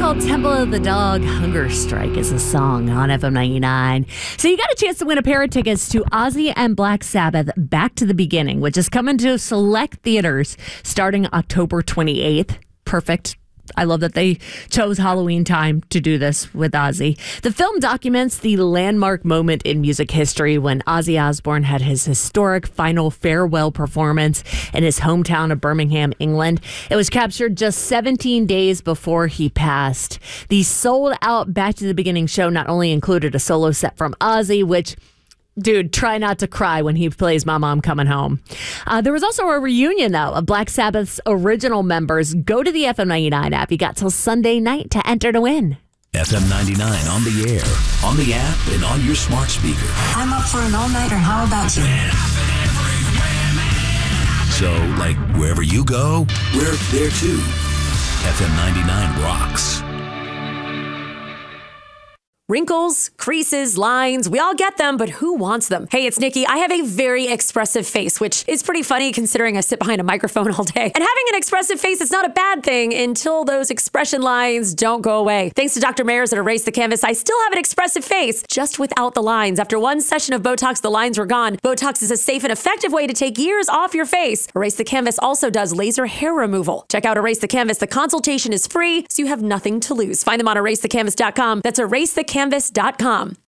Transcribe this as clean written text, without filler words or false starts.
called Temple of the Dog. Hunger Strike is a song on FM 99. So you got a chance to win a pair of tickets to Ozzy and Black Sabbath Back to the Beginning, which is coming to select theaters starting October 28th. Perfect. I love that they chose Halloween time to do this with Ozzy. The film documents the landmark moment in music history when Ozzy Osbourne had his historic final farewell performance in his hometown of Birmingham, England. It was captured just 17 days before he passed. The sold-out Back to the Beginning show not only included a solo set from Ozzy, which... dude, try not to cry when he plays My Mom Coming Home. There was also a reunion, though, of Black Sabbath's original members. Go to the FM 99 app. You got till Sunday night to enter to win. FM 99 on the air, on the app, and on your smart speaker. I'm up for an all-nighter. How about you? So, like, wherever you go, we're there too. FM 99 rocks. Wrinkles, creases, lines, we all get them, but who wants them? Hey, it's Nikki. I have a very expressive face, which is pretty funny considering I sit behind a microphone all day. And having an expressive face is not a bad thing until those expression lines don't go away. Thanks to Dr. Mayers at Erase the Canvas, I still have an expressive face, just without the lines. After one session of Botox, the lines were gone. Botox is a safe and effective way to take years off your face. Erase the Canvas also does laser hair removal. Check out Erase the Canvas. The consultation is free, so you have nothing to lose. Find them on erasethecanvas.com. That's erasethecanvas.com.